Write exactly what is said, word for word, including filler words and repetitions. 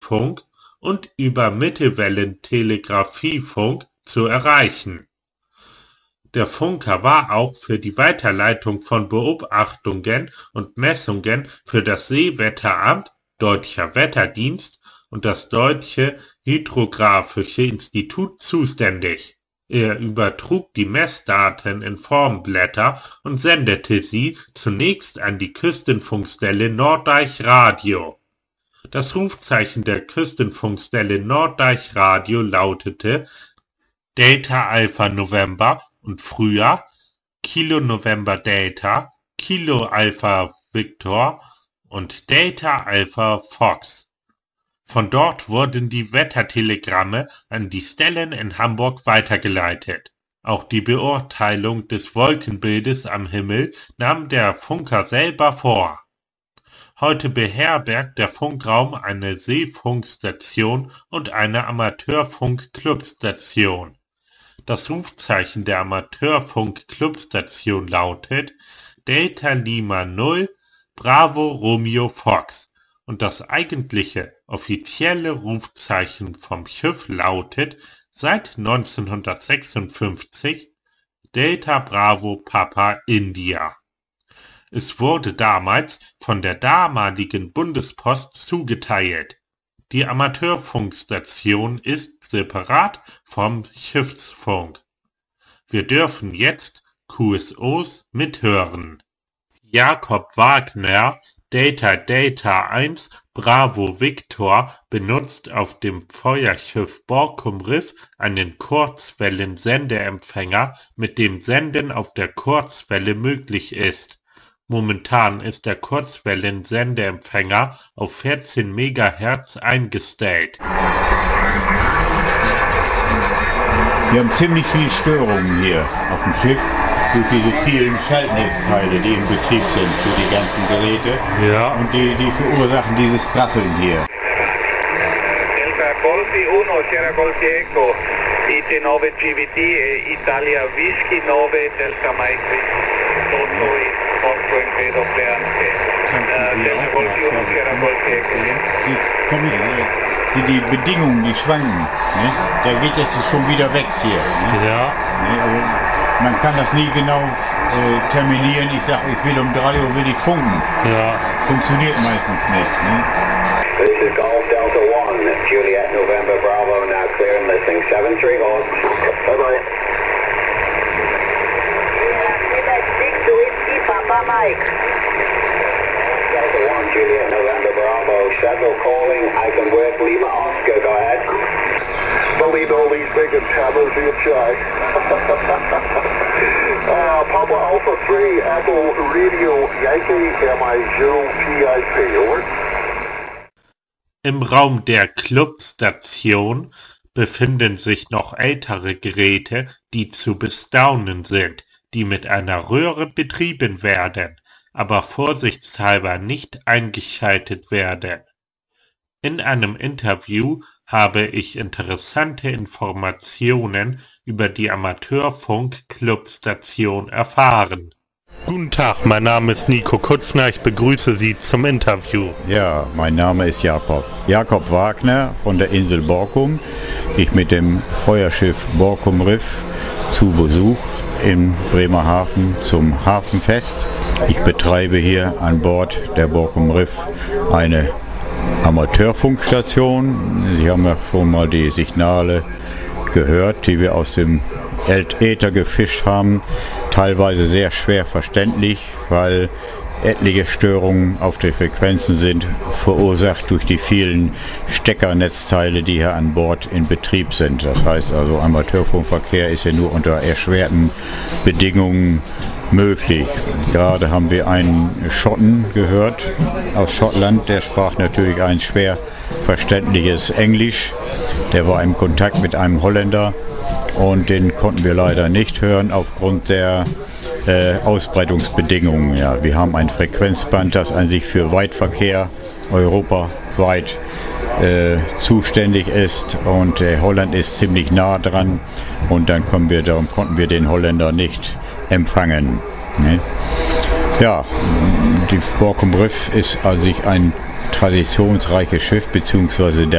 Mobilfunk und über Mittelwellentelegrafiefunk zu erreichen. Der Funker war auch für die Weiterleitung von Beobachtungen und Messungen für das Seewetteramt, Deutscher Wetterdienst und das Deutsche Hydrographische Institut zuständig. Er übertrug die Messdaten in Formblätter und sendete sie zunächst an die Küstenfunkstelle Norddeich Radio. Das Rufzeichen der Küstenfunkstelle Norddeich Radio lautete Delta Alpha November und früher Kilo November Delta, Kilo Alpha Victor und Delta Alpha Fox. Von dort wurden die Wettertelegramme an die Stellen in Hamburg weitergeleitet. Auch die Beurteilung des Wolkenbildes am Himmel nahm der Funker selber vor. Heute beherbergt der Funkraum eine Seefunkstation und eine Amateurfunk-Clubstation. Das Rufzeichen der Amateurfunk-Clubstation lautet Delta Lima null Bravo Romeo Fox und das eigentliche offizielle Rufzeichen vom Schiff lautet seit neunzehnhundertsechsundfünfzig Delta Bravo Papa India. Es wurde damals von der damaligen Bundespost zugeteilt. Die Amateurfunkstation ist separat vom Schiffsfunk. Wir dürfen jetzt Q S Os mithören. Jakob Wagner, Delta Delta eins Bravo Victor, benutzt auf dem Feuerschiff Borkum Riff einen Kurzwellensendeempfänger, mit dem Senden auf der Kurzwelle möglich ist. Momentan ist der Kurzwellensendeempfänger auf vierzehn Megahertz eingestellt. Wir haben ziemlich viele Störungen hier auf dem Schiff durch diese vielen Schaltnetzteile, die im Betrieb sind für die ganzen Geräte. Ja. Und die, die verursachen dieses Prasseln hier. Delta Golfi uno, Sierra Golfi Echo, I T neun G V T, Italia Whisky neun, Delta Mike, Toto, Osco in Pedo Preante, Delta Golfi uno, Sierra Golfi Echo. Die, kommen, die, die Bedingungen, die schwanken, ne? Da geht das schon wieder weg hier. Ne? Ja. Ne? Also, man kann das nie genau äh, terminieren. Ich sage, ich will um drei Uhr will ich funken. Ja. Funktioniert meistens nicht. Ne? This is Golf Delta one, Juliet November Bravo, now clear and listening. seven three Hawk. Bye bye. six to Whiskey, Papa Mike. Delta one, Juliet November Bravo, Shuttle calling. I can work Lima Oscar, go ahead. Believe all these big antennas in check. uh, Papa Alpha three, Apple Radio Yankee, M I zero P I P, over. Im Raum der Clubstation befinden sich noch ältere Geräte, die zu bestaunen sind, die mit einer Röhre betrieben werden, aber vorsichtshalber nicht eingeschaltet werden. In einem Interview habe ich interessante Informationen über die Amateurfunk-Clubstation erfahren. Guten Tag, mein Name ist Nico Kutzner, ich begrüße Sie zum Interview. Ja, mein Name ist Jakob. Jakob Wagner von der Insel Borkum. Ich mit dem Feuerschiff Borkum Riff zu Besuch in Bremerhaven zum Hafenfest. Ich betreibe hier an Bord der Borkum Riff eine Amateurfunkstation. Sie haben ja schon mal die Signale gehört, die wir aus dem Äther gefischt haben. Teilweise sehr schwer verständlich, weil etliche Störungen auf den Frequenzen sind, verursacht durch die vielen Steckernetzteile, die hier an Bord in Betrieb sind. Das heißt also, Amateurfunkverkehr ist ja nur unter erschwerten Bedingungen möglich. Gerade haben wir einen Schotten gehört aus Schottland, der sprach natürlich ein schwer verständliches Englisch. Der war im Kontakt mit einem Holländer und den konnten wir leider nicht hören aufgrund der äh, Ausbreitungsbedingungen. Ja, wir haben ein Frequenzband, das an sich für Weitverkehr europaweit äh, zuständig ist, und äh, Holland ist ziemlich nah dran, und dann kommen wir, darum konnten wir den Holländer nicht empfangen. Ne? Ja, die Borkum Riff ist an sich ein traditionsreiches Schiff, beziehungsweise der